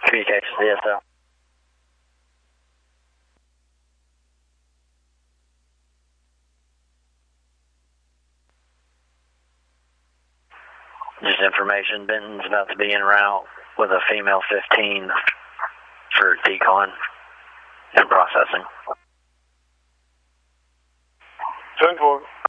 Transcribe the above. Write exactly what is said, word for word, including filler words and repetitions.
Communications, yes, sir. Just information, Benton's about to be en route with a female fifteen for decon and processing. ten four.